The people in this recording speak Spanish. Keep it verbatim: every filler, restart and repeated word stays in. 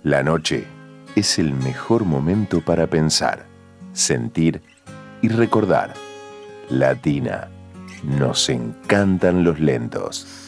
La noche es el mejor momento para pensar, sentir y recordar. Latina, nos encantan los lentos.